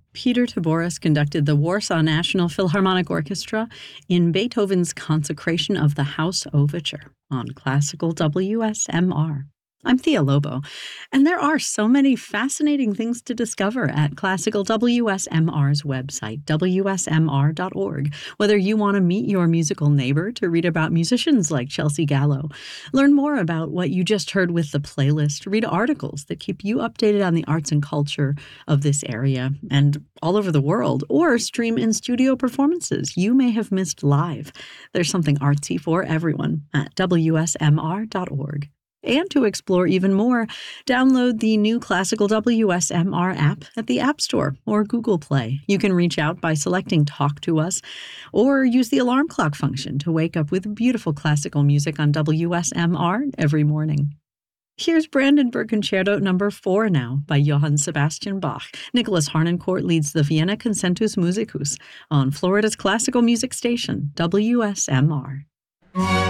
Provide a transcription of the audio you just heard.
Peter Taboris conducted the Warsaw National Philharmonic Orchestra in Beethoven's Consecration of the House Overture on Classical WSMR. I'm Thea Lobo, and there are so many fascinating things to discover at Classical WSMR's website, wsmr.org. Whether you want to meet your musical neighbor to read about musicians like Chelsea Gallo, learn more about what you just heard with the playlist, read articles that keep you updated on the arts and culture of this area and all over the world, or stream in-studio performances you may have missed live. There's something artsy for everyone at wsmr.org. And to explore even more, download the new Classical WSMR app at the App Store or Google Play. You can reach out by selecting Talk to Us or use the alarm clock function to wake up with beautiful classical music on WSMR every morning. Here's Brandenburg Concerto No. 4 now by Johann Sebastian Bach. Nicholas Harnoncourt leads the Vienna Concentus Musicus on Florida's classical music station, WSMR.